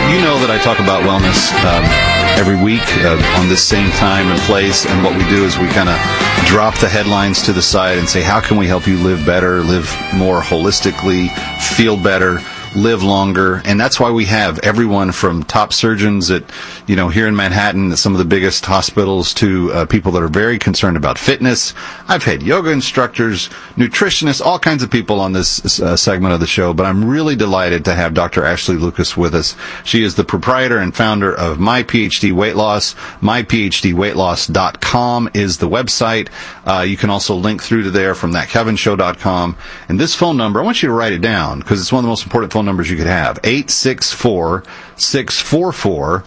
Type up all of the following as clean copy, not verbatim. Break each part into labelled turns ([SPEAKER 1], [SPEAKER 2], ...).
[SPEAKER 1] You know that I talk about wellness every week on this same time and place, and what we do is we kind of drop the headlines to the side and say, how can we help you live better, live more holistically, feel better, live longer? And that's why we have everyone from top surgeons at, here in Manhattan, some of the biggest hospitals, to people that are very concerned about fitness. I've had yoga instructors, nutritionists, all kinds of people on this segment of the show, but I'm really delighted to have Dr. Ashley Lucas with us. She is the proprietor and founder of My PhD Weight Loss. MyPhDweightloss.com is the website. You can also link through to there from thatkevinshow.com. And this phone number, I want you to write it down because it's one of the most important phone numbers you could have. 864-644-1900.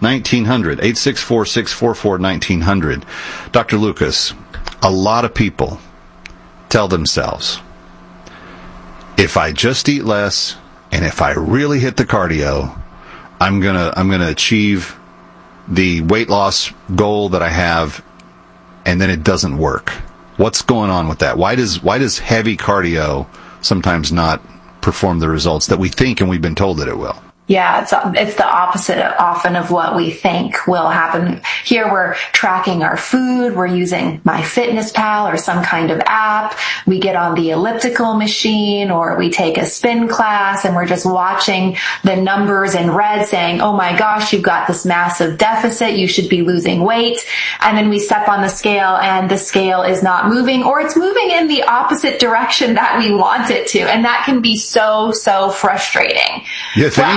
[SPEAKER 1] 864-644-1900. Dr. Lucas, a lot of people tell themselves, if I just eat less and if I really hit the cardio, I'm gonna achieve the weight loss goal that I have, and then it doesn't work. What's going on with that? Why does heavy cardio sometimes not perform the results that we think and we've been told that it will?
[SPEAKER 2] Yeah, it's the opposite often of what we think will happen. Here we're tracking our food. We're using MyFitnessPal or some kind of app. We get on the elliptical machine or we take a spin class and we're just watching the numbers in red saying, oh my gosh, you've got this massive deficit. You should be losing weight. And then we step on the scale and the scale is not moving, or it's moving in the opposite direction that we want it to. And that can be so frustrating.
[SPEAKER 1] You think?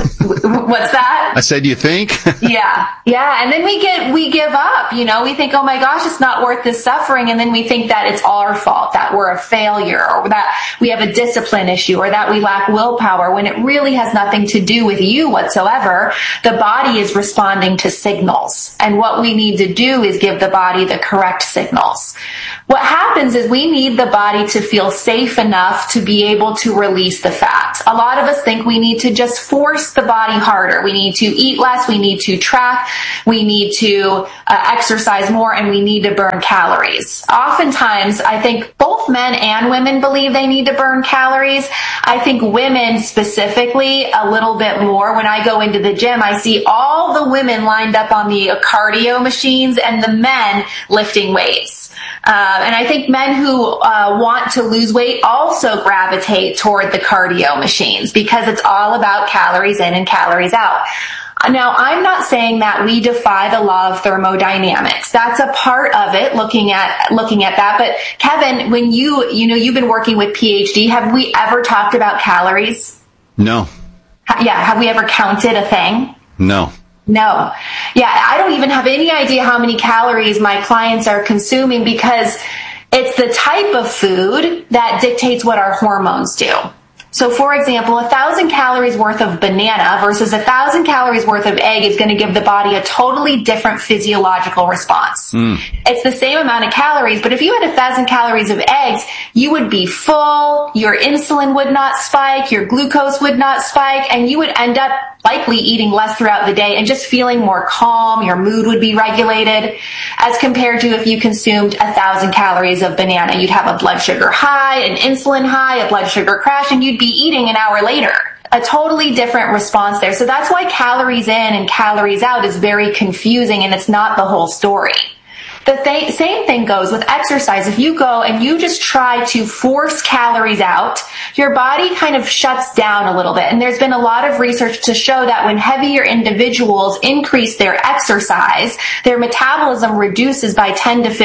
[SPEAKER 2] What's that?
[SPEAKER 1] I said, you think?
[SPEAKER 2] Yeah. And then we give up, we think, oh my gosh, it's not worth this suffering. And then we think that it's our fault, that we're a failure, or that we have a discipline issue, or that we lack willpower, when it really has nothing to do with you whatsoever. The body is responding to signals. And what we need to do is give the body the correct signals. What happens is we need the body to feel safe enough to be able to release the fat. A lot of us think we need to just force the body harder. We need to eat less. We need to track. We need to exercise more, and we need to burn calories. Oftentimes, I think both men and women believe they need to burn calories. I think women specifically a little bit more. When I go into the gym, I see all the women lined up on the cardio machines and the men lifting weights. And I think men who want to lose weight also gravitate toward the cardio machines because it's all about calories in and calories out. Now, I'm not saying that we defy the law of thermodynamics. That's a part of it, looking at that. But Kevin, when you've been working with PhD, have we ever talked about calories?
[SPEAKER 1] No.
[SPEAKER 2] Yeah. Have we ever counted a thing?
[SPEAKER 1] No.
[SPEAKER 2] No. Yeah, I don't even have any idea how many calories my clients are consuming because it's the type of food that dictates what our hormones do. So, for example, 1,000 calories worth of banana versus 1,000 calories worth of egg is going to give the body a totally different physiological response. It's the same amount of calories, but if you had 1,000 calories of eggs, you would be full, your insulin would not spike, your glucose would not spike, and you would end up likely eating less throughout the day and just feeling more calm. Your mood would be regulated, as compared to if you consumed 1,000 calories of banana. You'd have a blood sugar high, an insulin high, a blood sugar crash, and you'd be eating an hour later. A totally different response there. So that's why calories in and calories out is very confusing, and it's not the whole story. The same thing goes with exercise. If you go and you just try to force calories out, your body kind of shuts down a little bit. And there's been a lot of research to show that when heavier individuals increase their exercise, their metabolism reduces by 10 to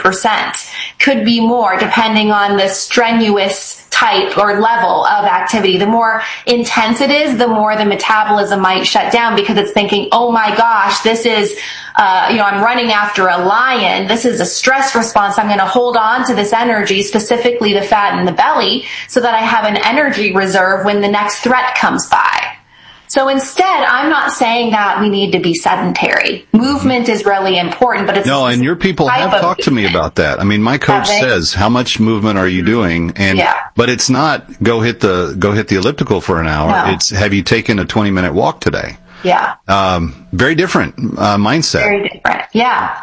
[SPEAKER 2] 15%. Could be more depending on the strenuous type or level of activity. The more intense it is, the more the metabolism might shut down because it's thinking, oh my gosh, this is, I'm running after a lion. This is a stress response. I'm going to hold on to this energy, specifically the fat in the belly, so that I have an energy reserve when the next threat comes by. So instead, I'm not saying that we need to be sedentary. Movement is really important, but it's
[SPEAKER 1] no. And your people have talked to me about that. I mean, my coach says, "How much movement are you doing?" And but it's not go hit the elliptical for an hour. No. It's have you taken a 20-minute walk today?
[SPEAKER 2] Yeah.
[SPEAKER 1] Very different mindset.
[SPEAKER 2] Very different. Yeah.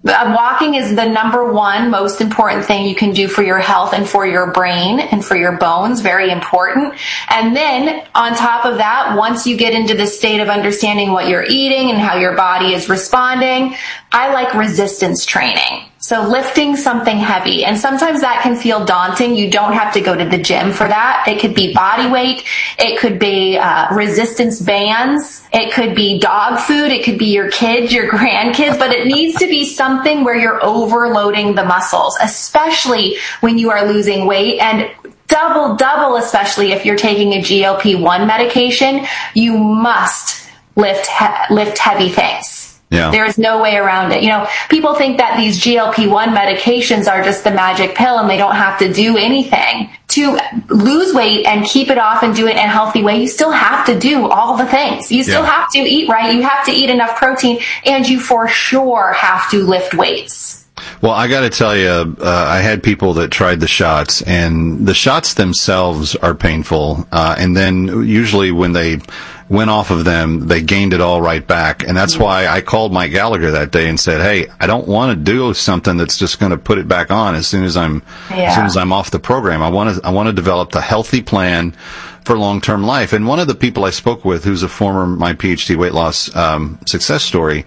[SPEAKER 2] Walking is the number one most important thing you can do for your health and for your brain and for your bones. Very important. And then on top of that, once you get into the state of understanding what you're eating and how your body is responding, I like resistance training. So lifting something heavy. And sometimes that can feel daunting. You don't have to go to the gym for that. It could be body weight. It could be resistance bands. It could be dog food. It could be your kids, your grandkids. But it needs to be something where you're overloading the muscles, especially when you are losing weight. And double, especially if you're taking a GLP-1 medication, you must lift heavy things.
[SPEAKER 1] Yeah.
[SPEAKER 2] There is no way around it. People think that these GLP-1 medications are just the magic pill and they don't have to do anything. To lose weight and keep it off and do it in a healthy way, you still have to do all the things. You still have to eat right. You have to eat enough protein, and you for sure have to lift weights.
[SPEAKER 1] Well, I got to tell you, I had people that tried the shots, and the shots themselves are painful. And then usually when they went off of them, they gained it all right back. And that's why I called Mike Gallagher that day and said, hey, I don't want to do something that's just going to put it back on as soon as I'm off the program. I want to develop a healthy plan for long-term life. And one of the people I spoke with, who's a former My PhD weight loss success story,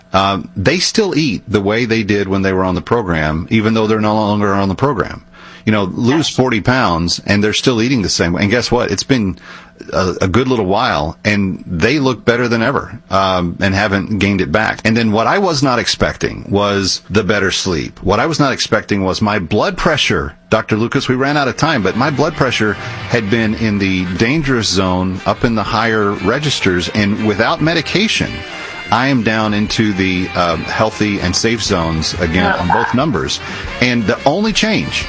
[SPEAKER 1] they still eat the way they did when they were on the program, even though they're no longer on the program. Lose 40 pounds, and they're still eating the same way. And guess what? It's been a good little while, and they look better than ever, and haven't gained it back. And then what I was not expecting was the better sleep. What I was not expecting was my blood pressure. Dr. Lucas, we ran out of time, but my blood pressure had been in the dangerous zone, up in the higher registers, and without medication, I am down into the healthy and safe zones again on both numbers. And the only change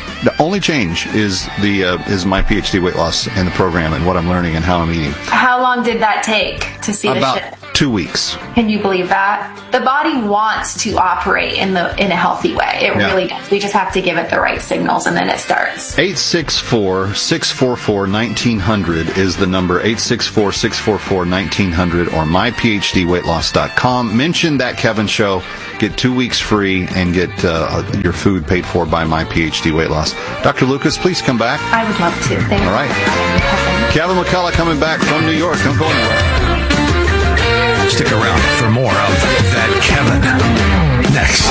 [SPEAKER 1] is is My PhD weight loss and the program and what I'm learning and how I'm eating.
[SPEAKER 2] How long did that take to see the shift?
[SPEAKER 1] About 2 weeks.
[SPEAKER 2] Can you believe that? The body wants to operate in a healthy way. It really does. We just have to give it the right signals, and then it starts.
[SPEAKER 1] 864-644-1900 is the number. 864-644-1900 or myphdweightloss.com. Mention That Kevin Show. Get 2 weeks free and get your food paid for by My PhD Weight Loss. Dr. Lucas, please come back.
[SPEAKER 2] I would love to. Thank you.
[SPEAKER 1] All right. Kevin McCullough coming back from New York. Don't go anywhere.
[SPEAKER 3] Stick around for more of That Kevin next.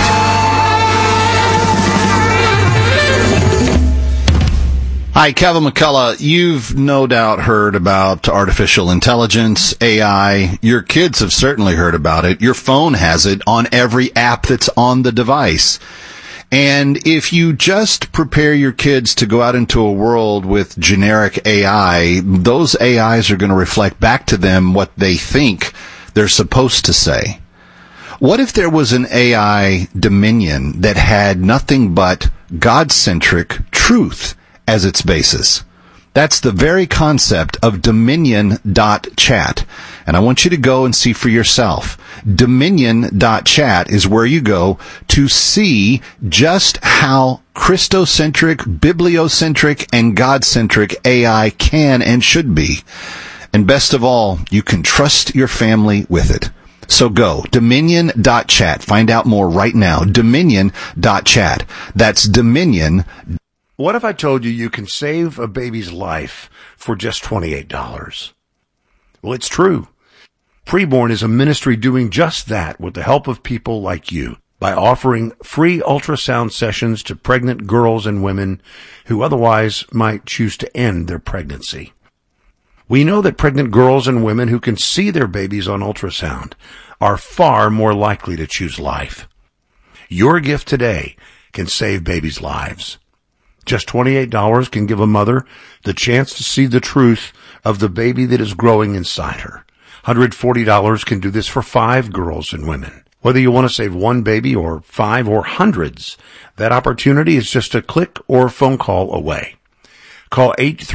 [SPEAKER 1] Hi, Kevin McCullough. You've no doubt heard about artificial intelligence, AI. Your kids have certainly heard about it. Your phone has it on every app that's on the device. And if you just prepare your kids to go out into a world with generic AI, those AIs are going to reflect back to them what they think they're supposed to say. What if there was an AI dominion that had nothing but God-centric truth as its basis? That's the very concept of Dominion.chat. And I want you to go and see for yourself. Dominion.chat is where you go to see just how Christocentric, bibliocentric, and God-centric AI can and should be. And best of all, you can trust your family with it. So go, Dominion.chat. Find out more right now. Dominion.chat. That's Dominion.
[SPEAKER 4] What if I told you you can save a baby's life for just $28? Well, it's true. Preborn is a ministry doing just that with the help of people like you by offering free ultrasound sessions to pregnant girls and women who otherwise might choose to end their pregnancy. We know that pregnant girls and women who can see their babies on ultrasound are far more likely to choose life. Your gift today can save babies' lives. Just $28 can give a mother the chance to see the truth of the baby that is growing inside her. $140 can do this for 5 girls and women. Whether you want to save one baby or 5 or hundreds, that opportunity is just a click or phone call away. Call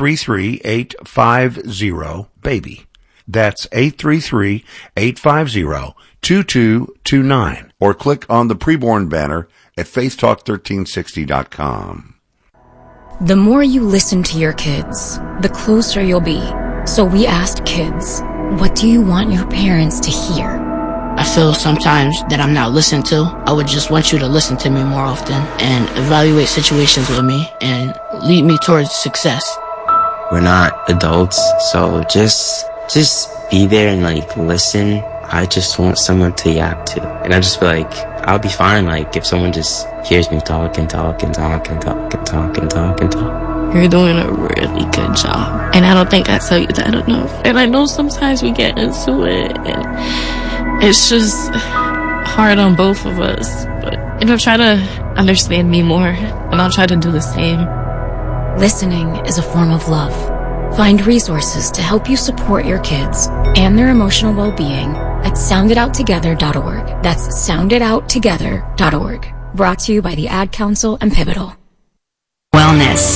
[SPEAKER 4] 833-850-BABY. That's 833-850-2229. Or click on the Preborn banner at faithtalk1360.com.
[SPEAKER 5] The more you listen to your kids, the closer you'll be. So we asked kids, what do you want your parents to hear?
[SPEAKER 6] I feel sometimes that I'm not listened to. I would just want you to listen to me more often and evaluate situations with me and lead me towards success.
[SPEAKER 7] We're not adults, so just be there and like listen. I just want someone to yap to. And I just feel like I'll be fine, like if someone just hears me talk and talk and talk and talk and talk and talk and talk.
[SPEAKER 8] You're doing a really good job. And I don't think I tell you that enough. And I know sometimes we get into it and it's just hard on both of us. But, try to understand me more and I'll try to do the same.
[SPEAKER 5] Listening is a form of love. Find resources to help you support your kids and their emotional well-being at sounditouttogether.org. That's sounditouttogether.org. Brought to you by the Ad Council and Pivotal.
[SPEAKER 9] Wellness.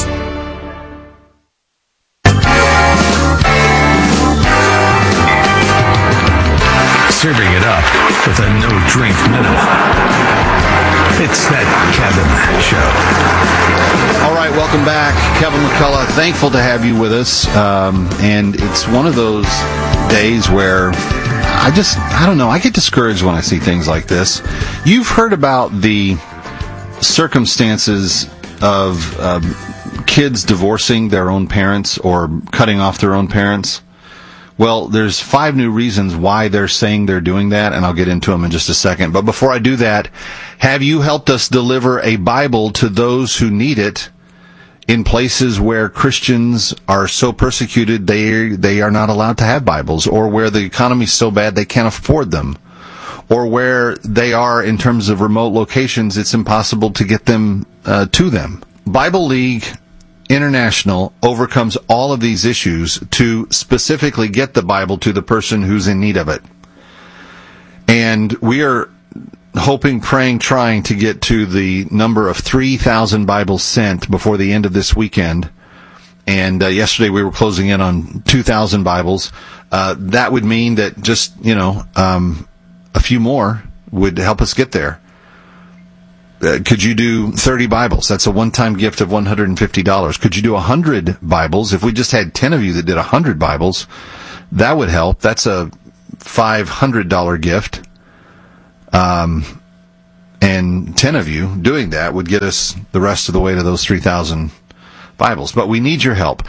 [SPEAKER 3] Serving it up with a no-drink minute. It's That Kevin Show.
[SPEAKER 1] All right, welcome back. Kevin McCullough, thankful to have you with us. And it's one of those days where I don't know, I get discouraged when I see things like this. You've heard about the circumstances of kids divorcing their own parents or cutting off their own parents. Well, there's 5 new reasons why they're saying they're doing that, and I'll get into them in just a second. But before I do that, have you helped us deliver a Bible to those who need it in places where Christians are so persecuted they are not allowed to have Bibles, or where the economy's so bad they can't afford them, or where they are in terms of remote locations it's impossible to get them to them? Bible League International overcomes all of these issues to specifically get the Bible to the person who's in need of it. And we are hoping, praying, trying to get to the number of 3,000 Bibles sent before the end of this weekend. And yesterday we were closing in on 2,000 Bibles. That would mean that just, a few more would help us get there. Could you do 30 Bibles? That's a one-time gift of $150. Could you do 100 Bibles? If we just had 10 of you that did 100 Bibles, that would help. That's a $500 gift. And 10 of you doing that would get us the rest of the way to those 3,000 Bibles. But we need your help.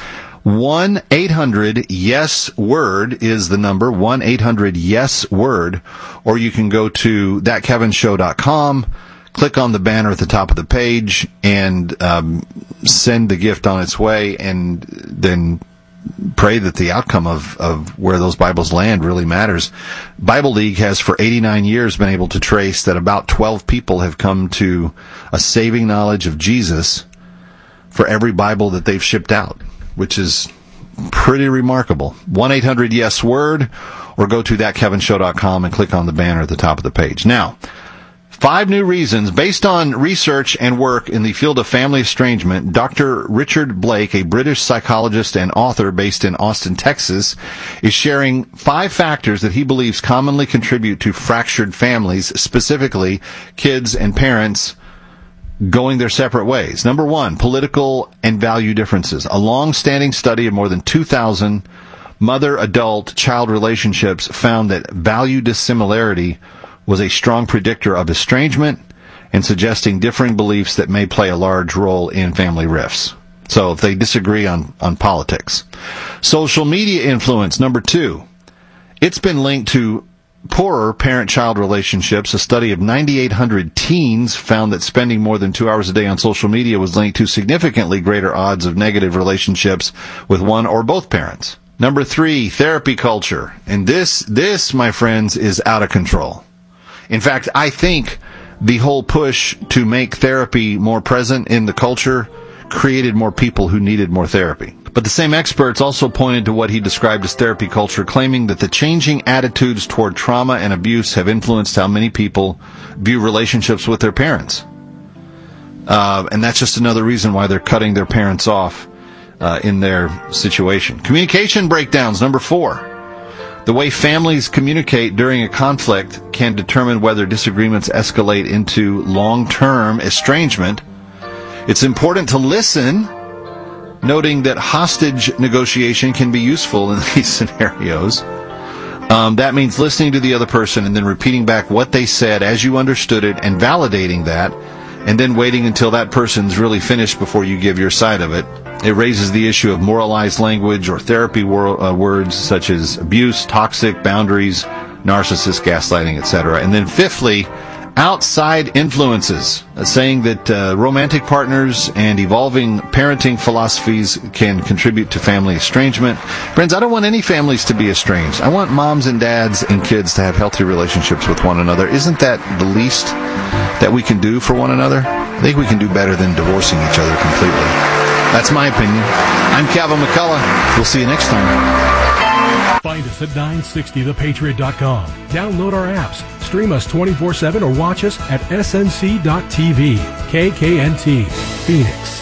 [SPEAKER 1] 1-800-YES-WORD is the number, 1-800-YES-WORD, or you can go to thatkevinshow.com, click on the banner at the top of the page, and send the gift on its way, and then pray that the outcome of where those Bibles land really matters. Bible League has for 89 years been able to trace that about 12 people have come to a saving knowledge of Jesus for every Bible that they've shipped out, which is pretty remarkable. 1-800-YES-WORD, or go to thatkevinshow.com and click on the banner at the top of the page. Now, 5 new reasons. Based on research and work in the field of family estrangement, Dr. Richard Blake, a British psychologist and author based in Austin, Texas, is sharing 5 factors that he believes commonly contribute to fractured families, specifically kids and parents going their separate ways. Number 1, political and value differences. A long-standing study of more than 2,000 mother-adult-child relationships found that value dissimilarity was a strong predictor of estrangement and suggesting differing beliefs that may play a large role in family rifts. So if they disagree on politics. Social media influence, number 2. It's been linked to poorer parent-child relationships. A study of 9,800 teens found that spending more than 2 hours a day on social media was linked to significantly greater odds of negative relationships with one or both parents. Number 3, therapy culture. And this, my friends, is out of control. In fact, I think the whole push to make therapy more present in the culture created more people who needed more therapy. But the same experts also pointed to what he described as therapy culture, claiming that the changing attitudes toward trauma and abuse have influenced how many people view relationships with their parents. And that's just another reason why they're cutting their parents off in their situation. Communication breakdowns, number 4. The way families communicate during a conflict can determine whether disagreements escalate into long-term estrangement. It's important to listen, noting that hostage negotiation can be useful in these scenarios. That means listening to the other person and then repeating back what they said as you understood it and validating that, and then waiting until that person's really finished before you give your side of it. It raises the issue of moralized language or therapy words such as abuse, toxic, boundaries, narcissist, gaslighting, etc. And then fifthly, outside influences, saying that romantic partners and evolving parenting philosophies can contribute to family estrangement. Friends, I don't want any families to be estranged. I want moms and dads and kids to have healthy relationships with one another. Isn't that the least that we can do for one another? I think we can do better than divorcing each other completely. That's my opinion. I'm Calvin McCullough. We'll see you next time.
[SPEAKER 10] Find us at 960thepatriot.com. Download our apps, stream us 24/7, or watch us at snc.tv. KKNT, Phoenix.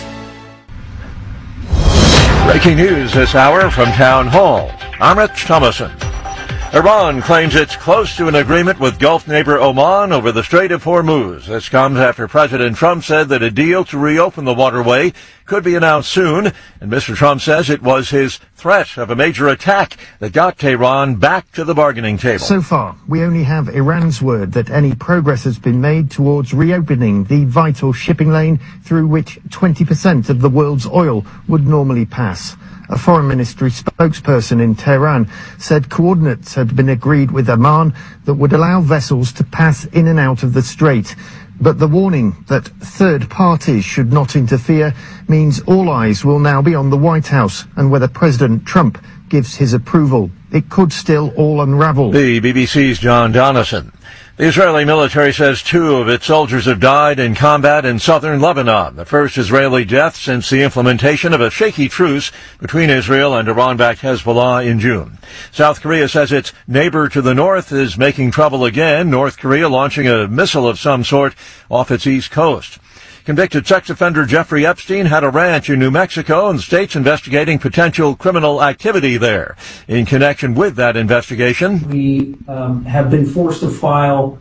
[SPEAKER 11] Breaking news this hour from Town Hall. I'm Rich Thomason. Iran claims it's close to an agreement with Gulf neighbor Oman over the Strait of Hormuz. This comes after President Trump said that a deal to reopen the waterway could be announced soon, and Mr. Trump says it was his threat of a major attack that got Tehran back to the bargaining table.
[SPEAKER 12] So far, we only have Iran's word that any progress has been made towards reopening the vital shipping lane through which 20% of the world's oil would normally pass. A foreign ministry spokesperson in Tehran said coordinates had been agreed with Oman that would allow vessels to pass in and out of the strait. But the warning that third parties should not interfere means all eyes will now be on the White House and whether President Trump gives his approval. It could still all unravel.
[SPEAKER 11] The BBC's John Donison. The Israeli military says 2 of its soldiers have died in combat in southern Lebanon, the first Israeli death since the implementation of a shaky truce between Israel and Iran-backed Hezbollah in June. South Korea says its neighbor to the north is making trouble again, North Korea launching a missile of some sort off its east coast. Convicted sex offender Jeffrey Epstein had a ranch in New Mexico, and the state's investigating potential criminal activity there. In connection with that investigation,
[SPEAKER 13] we have been forced to file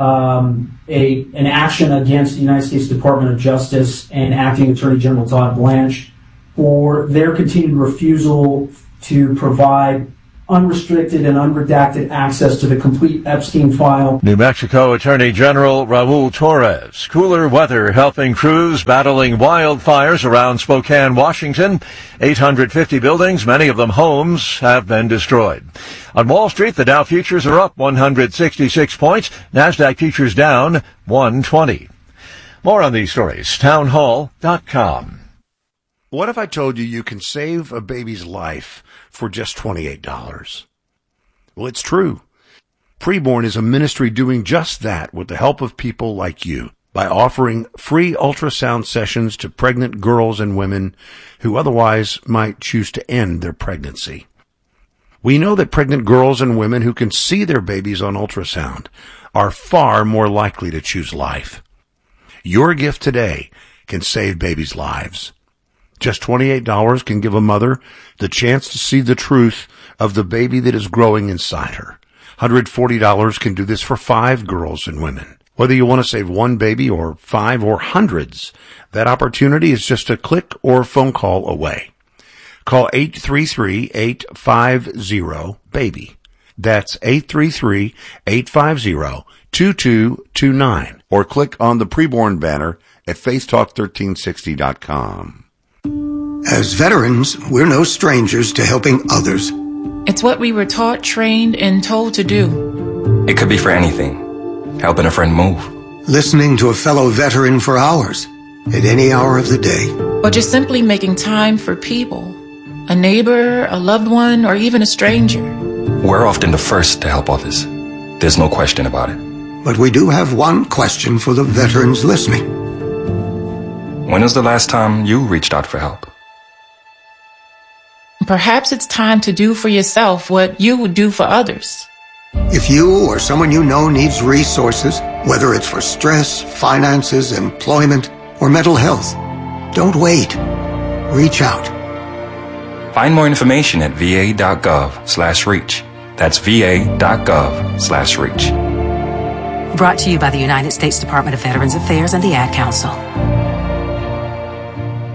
[SPEAKER 13] an action against the United States Department of Justice and Acting Attorney General Todd Blanche for their continued refusal to provide unrestricted and unredacted access to the complete Epstein file.
[SPEAKER 11] New Mexico Attorney General Raul Torres. Cooler weather helping crews battling wildfires around Spokane, Washington. 850 buildings, many of them homes, have been destroyed. On Wall Street, the Dow futures are up 166 points. NASDAQ futures down 120. More on these stories, townhall.com.
[SPEAKER 4] What if I told you you can save a baby's life for just $28? Well, it's true. Preborn is a ministry doing just that with the help of people like you by offering free ultrasound sessions to pregnant girls and women who otherwise might choose to end their pregnancy. We know that pregnant girls and women who can see their babies on ultrasound are far more likely to choose life. Your gift today can save babies' lives. Just $28 can give a mother the chance to see the truth of the baby that is growing inside her. $140 can do this for 5 girls and women. Whether you want to save 1 baby or 5 or hundreds, that opportunity is just a click or phone call away. Call 833-850-BABY. That's 833-850-2229. Or click on the Preborn banner at faithtalk1360.com.
[SPEAKER 14] As veterans, we're no strangers to helping others.
[SPEAKER 15] It's what we were taught, trained, and told to do.
[SPEAKER 16] It could be for anything. Helping a friend move.
[SPEAKER 14] Listening to a fellow veteran for hours, at any hour of the day.
[SPEAKER 15] Or just simply making time for people. A neighbor, a loved one, or even a stranger.
[SPEAKER 16] We're often the first to help others. There's no question about it.
[SPEAKER 14] But we do have one question for the veterans listening.
[SPEAKER 16] When was the last time you reached out for help?
[SPEAKER 15] Perhaps it's time to do for yourself what you would do for others.
[SPEAKER 14] If you or someone you know needs resources, whether it's for stress, finances, employment, or mental health, don't wait. Reach out.
[SPEAKER 16] Find more information at va.gov/reach. That's va.gov/reach.
[SPEAKER 9] Brought to you by the United States Department of Veterans Affairs and the Ad Council.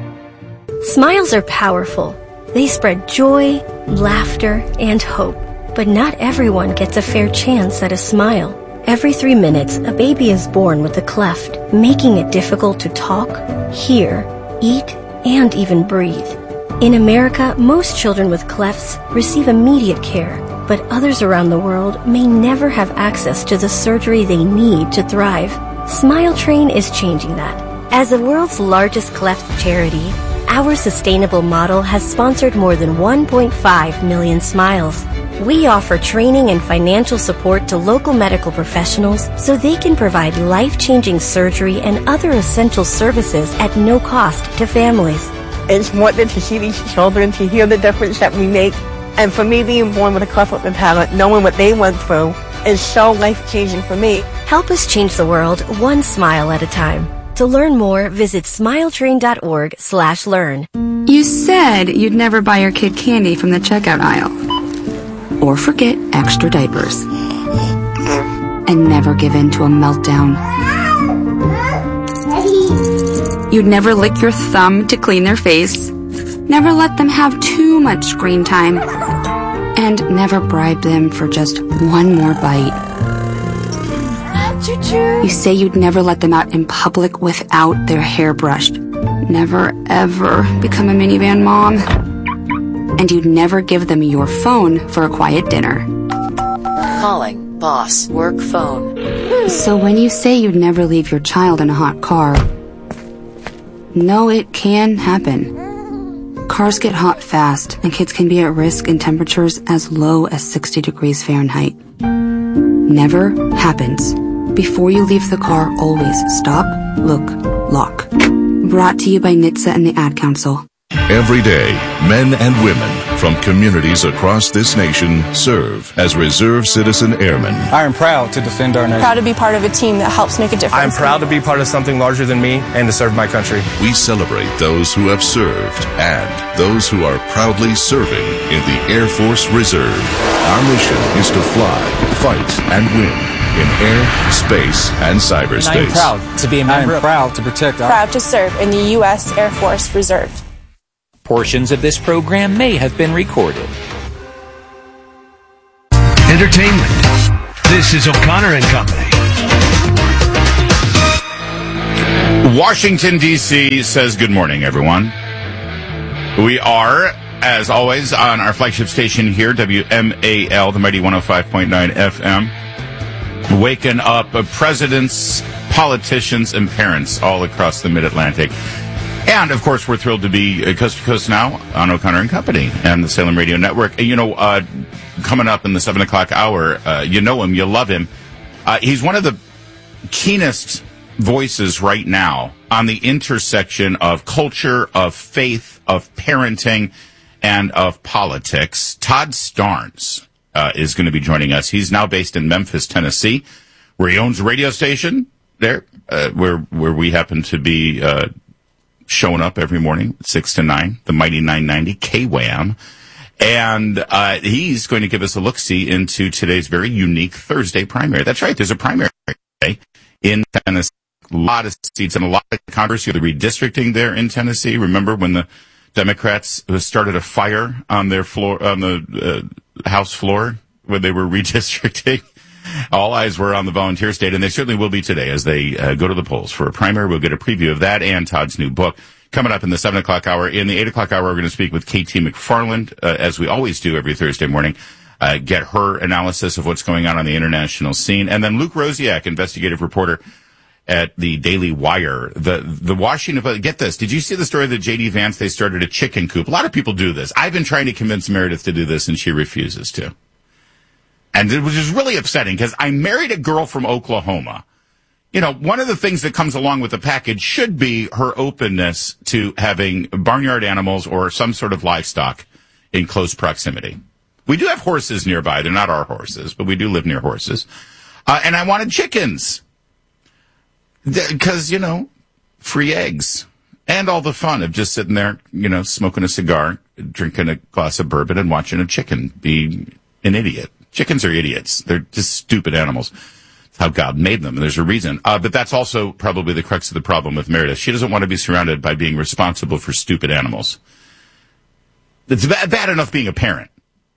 [SPEAKER 17] Smiles are powerful. They spread joy, laughter, and hope. But not everyone gets a fair chance at a smile. Every 3 minutes, a baby is born with a cleft, making it difficult to talk, hear, eat, and even breathe. In America, most children with clefts receive immediate care, but others around the world may never have access to the surgery they need to thrive. Smile Train is changing that. As the world's largest cleft charity, our sustainable model has sponsored more than 1.5 million smiles. We offer training and financial support to local medical professionals so they can provide life-changing surgery and other essential services at no cost to families.
[SPEAKER 18] It's wonderful to see these children, to hear the difference that we make. And for me, being born with a cleft lip and palate, knowing what they went through, is so life-changing for me.
[SPEAKER 17] Help us change the world one smile at a time. To learn more, visit smiletrain.org/learn.
[SPEAKER 19] You said you'd never buy your kid candy from the checkout aisle. Or forget extra diapers. And never give in to a meltdown. You'd never lick your thumb to clean their face. Never let them have too much screen time. And never bribe them for just one more bite. You say you'd never let them out in public without their hair brushed. Never, ever become a minivan mom. And you'd never give them your phone for a quiet dinner.
[SPEAKER 20] Calling boss work phone.
[SPEAKER 19] So when you say you'd never leave your child in a hot car, no, it can happen. Cars get hot fast, and kids can be at risk in temperatures as low as 60 degrees Fahrenheit. Never happens. Before you leave the car, always stop, look, lock. Brought to you by NHTSA and the Ad Council.
[SPEAKER 21] Every day, men and women from communities across this nation serve as Reserve Citizen Airmen.
[SPEAKER 22] I am proud to defend our nation.
[SPEAKER 23] Proud to be part of a team that helps make a difference.
[SPEAKER 22] I am proud to be part of something larger than me and to serve my country.
[SPEAKER 21] We celebrate those who have served and those who are proudly serving in the Air Force Reserve. Our mission is to fly, fight, and win in air, space, and cyberspace.
[SPEAKER 22] I am proud to be a member. I am proud to protect our...
[SPEAKER 23] Proud to serve in the U.S. Air Force Reserve.
[SPEAKER 24] Portions of this program may have been recorded.
[SPEAKER 3] Entertainment. This is O'Connor and Company.
[SPEAKER 25] Washington, D.C. says good morning, everyone. We are, as always, on our flagship station here, WMAL, the mighty 105.9 FM. Waking up presidents, politicians, and parents all across the Mid-Atlantic. And, of course, we're thrilled to be coast to coast now on O'Connor and Company and the Salem Radio Network. You know, coming up in the 7 o'clock hour, you know him, you love him. He's one of the keenest voices right now on the intersection of culture, of faith, of parenting, and of politics. Todd Starnes is going to be joining us. He's now based in Memphis, Tennessee, where he owns a radio station there, where we happen to be showing up every morning, 6 to 9, the mighty 990 KWAM. And he's going to give us a look-see into today's very unique Thursday primary. That's right, there's a primary today in Tennessee. A lot of seats and a lot of controversy. The redistricting there in Tennessee. Remember when the Democrats started a fire on their floor, on the House floor, when they were redistricting? All eyes were on the volunteer state, and they certainly will be today as they go to the polls for a primary. We'll get a preview of that and Todd's new book coming up in the 7 o'clock hour. In the 8 o'clock hour, we're going to speak with KT McFarland, as we always do every Thursday morning, get her analysis of what's going on the international scene. And then Luke Rosiak, investigative reporter at the Daily Wire. The Washington, get this, did you see the story that J.D. Vance, they started a chicken coop? A lot of people do this. I've been trying to convince Meredith to do this, and she refuses to. And it was just really upsetting because I married a girl from Oklahoma. You know, one of the things that comes along with the package should be her openness to having barnyard animals or some sort of livestock in close proximity. We do have horses nearby. They're not our horses, but we do live near horses. And I wanted chickens because, you know, free eggs and all the fun of just sitting there, you know, smoking a cigar, drinking a glass of bourbon and watching a chicken be an idiot. Chickens are idiots. They're just stupid animals. That's how God made them. And there's a reason. But that's also probably the crux of the problem with Meredith. She doesn't want to be surrounded by being responsible for stupid animals. It's bad enough being a parent.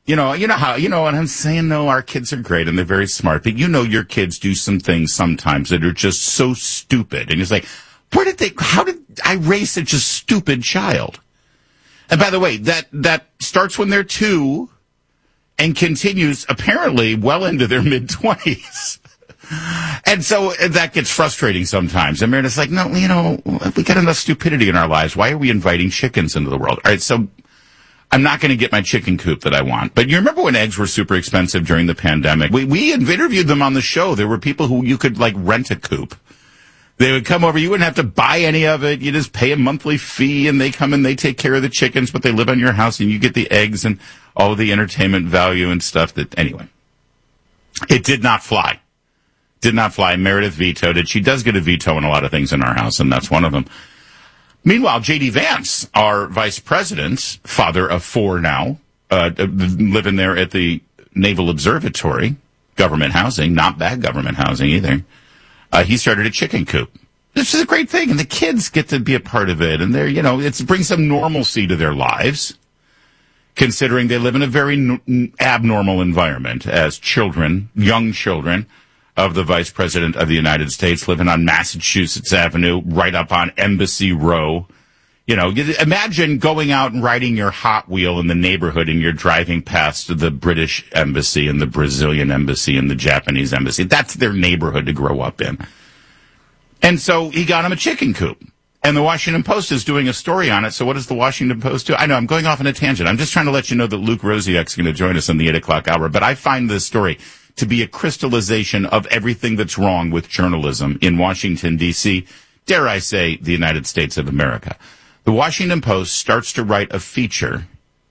[SPEAKER 25] You know what I'm saying? No, our kids are great and they're very smart, but your kids do some things sometimes that are just so stupid. And it's like, how did I raise such a stupid child? And by the way, that starts when they're 2 and continues apparently well into their mid-20s. And so that gets frustrating sometimes. And Meredith's like, no, we got enough stupidity in our lives. Why are we inviting chickens into the world? All right, so I'm not going to get my chicken coop that I want. But you remember when eggs were super expensive during the pandemic? We interviewed them on the show. There were people who you could, rent a coop. They would come over. You wouldn't have to buy any of it. You just pay a monthly fee, and they come and they take care of the chickens, but they live on your house, and you get the eggs and all the entertainment value and stuff. Anyway, it did not fly. Did not fly. Meredith vetoed it. She does get a veto on a lot of things in our house, and that's one of them. Meanwhile, J.D. Vance, our vice president, father of 4 now, living there at the Naval Observatory, government housing, not bad government housing either. He started a chicken coop. This is a great thing, and the kids get to be a part of it, and it brings some normalcy to their lives, considering they live in a very abnormal environment as children, young children of the Vice President of the United States, living on Massachusetts Avenue, right up on Embassy Row. Imagine going out and riding your Hot Wheel in the neighborhood and you're driving past the British Embassy and the Brazilian Embassy and the Japanese Embassy. That's their neighborhood to grow up in. And so he got him a chicken coop. And the Washington Post is doing a story on it. So what does the Washington Post do? I know I'm going off on a tangent. I'm just trying to let you know that Luke Rosiak's going to join us in the 8 o'clock hour. But I find this story to be a crystallization of everything that's wrong with journalism in Washington, D.C., dare I say, the United States of America. The Washington Post starts to write a feature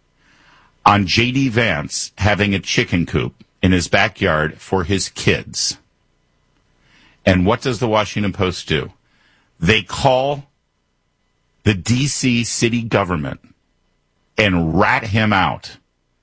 [SPEAKER 25] on J.D. Vance having a chicken coop in his backyard for his kids. And what does the Washington Post do? They call the D.C. city government and rat him out.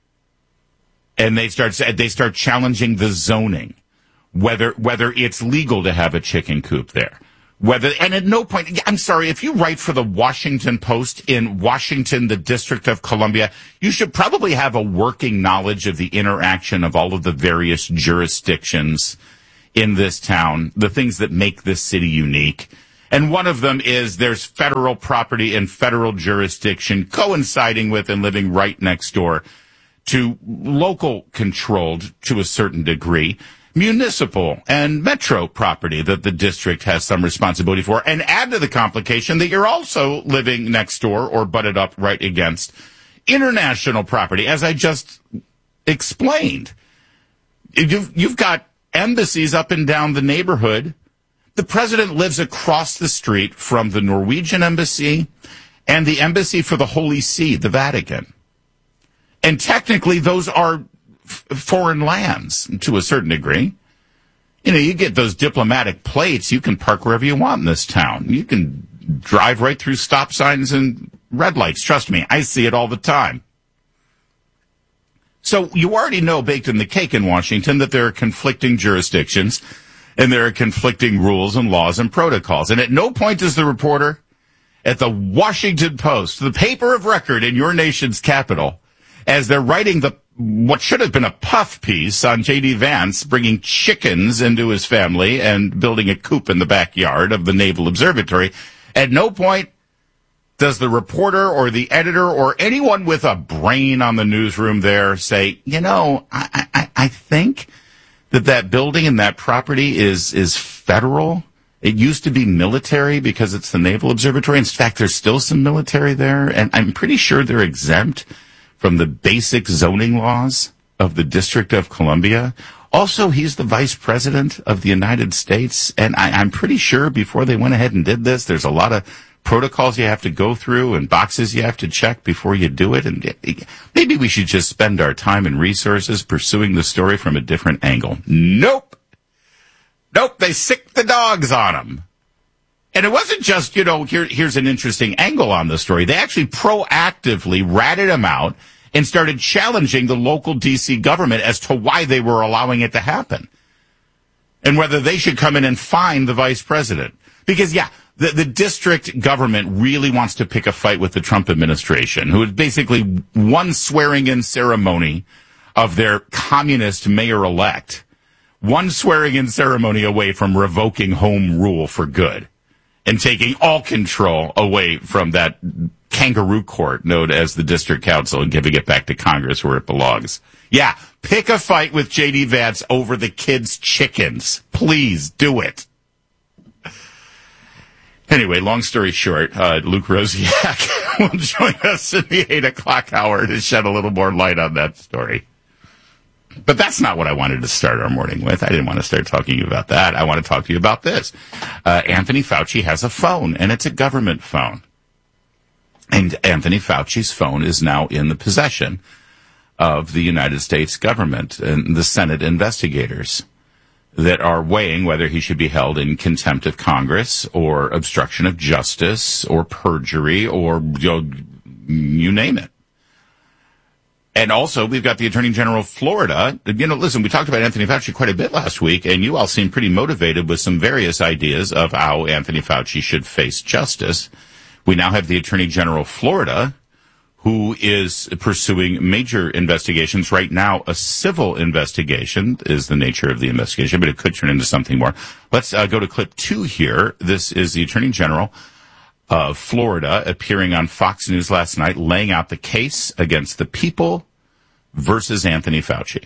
[SPEAKER 25] And they start challenging the zoning, whether it's legal to have a chicken coop there. And at no point, I'm sorry, if you write for the Washington Post in Washington, the District of Columbia, you should probably have a working knowledge of the interaction of all of the various jurisdictions in this town, the things that make this city unique. And one of them is there's federal property and federal jurisdiction coinciding with and living right next door to local controlled, to a certain degree, municipal and metro property that the district has some responsibility for. And add to the complication that you're also living next door or butted up right against international property, as I just explained. You've got embassies up and down the neighborhood. The president lives across the street from the Norwegian embassy and the embassy for the Holy See, the Vatican. And technically, those are foreign lands to a certain degree. You get those diplomatic plates. You can park wherever you want in this town. You can drive right through stop signs and red lights. Trust me, I see it all the time. So you already know, baked in the cake in Washington, that there are conflicting jurisdictions and there are conflicting rules and laws and protocols. And at no point does the reporter at the Washington Post, the paper of record in your nation's capital, as they're writing what should have been a puff piece on J.D. Vance bringing chickens into his family and building a coop in the backyard of the Naval Observatory, at no point does the reporter or the editor or anyone with a brain on the newsroom there say, I think that building and that property is federal. It used to be military because it's the Naval Observatory. In fact, there's still some military there, and I'm pretty sure they're exempt from the basic zoning laws of the District of Columbia. Also, he's the Vice President of the United States, and I'm pretty sure before they went ahead and did this, there's a lot of protocols you have to go through and boxes you have to check before you do it. And maybe we should just spend our time and resources pursuing the story from a different angle. Nope, they sicked the dogs on him. And it wasn't just, here's an interesting angle on the story. They actually proactively ratted him out and started challenging the local D.C. government as to why they were allowing it to happen and whether they should come in and fine the vice president. Because, the district government really wants to pick a fight with the Trump administration, who had basically one swearing-in ceremony of their communist mayor-elect, one swearing-in ceremony away from revoking home rule for good and taking all control away from that kangaroo court known as the district council and giving it back to Congress where it belongs. Yeah, pick a fight with J.D. Vance over the kids' chickens. Please do it. Anyway, long story short, Luke Rosiak will join us in the 8 o'clock hour to shed a little more light on that story. But that's not what I wanted to start our morning with. I didn't want to start talking about that. I want to talk to you about this. Anthony Fauci has a phone, and it's a government phone. And Anthony Fauci's phone is now in the possession of the United States government and the Senate investigators that are weighing whether he should be held in contempt of Congress or obstruction of justice or perjury or you name it. And also, we've got the Attorney General of Florida. Listen, we talked about Anthony Fauci quite a bit last week, and you all seem pretty motivated with some various ideas of how Anthony Fauci should face justice. We now have the Attorney General of Florida, who is pursuing major investigations. Right now, a civil investigation is the nature of the investigation, but it could turn into something more. Let's go to clip 2 here. This is the Attorney General of Florida appearing on Fox News last night, laying out the case against the people versus Anthony Fauci.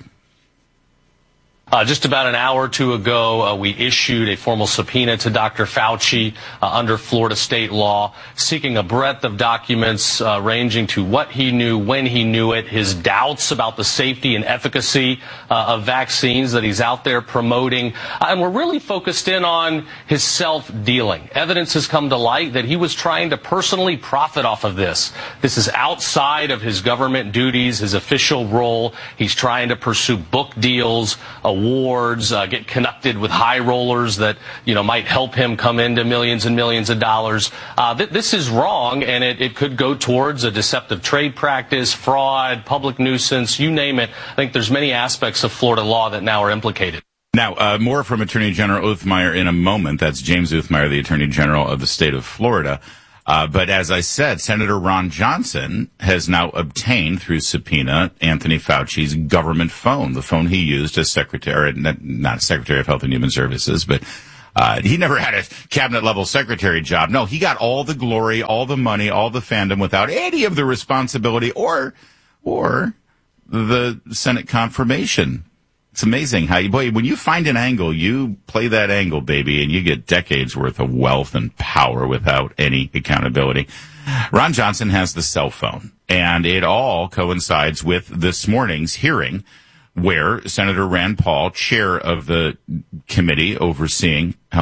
[SPEAKER 2] Just about an hour or two ago, we issued a formal subpoena to Dr. Fauci under Florida state law, seeking a breadth of documents ranging to what he knew, when he knew it, his doubts about the safety and efficacy of vaccines that he's out there promoting. And we're really focused in on his self-dealing. Evidence has come to light that he was trying to personally profit off of this. This is outside of his government duties, his official role. He's trying to pursue book deals, awards, get connected with high rollers that, might help him come into millions and millions of dollars. This is wrong, and it could go towards a deceptive trade practice, fraud, public nuisance, you name it. I think there's many aspects of Florida law that now are implicated.
[SPEAKER 25] Now, more from Attorney General Uthmeier in a moment. That's James Uthmeier, the Attorney General of the state of Florida. But as I said, Senator Ron Johnson has now obtained through subpoena Anthony Fauci's government phone, the phone he used as not Secretary of Health and Human Services, but he never had a cabinet level secretary job. No, he got all the glory, all the money, all the fandom without any of the responsibility or the Senate confirmation. It's amazing how when you find an angle, you play that angle, baby, and you get decades worth of wealth and power without any accountability. Ron Johnson has the cell phone, and it all coincides with this morning's hearing where Senator Rand Paul, chair of the committee overseeing health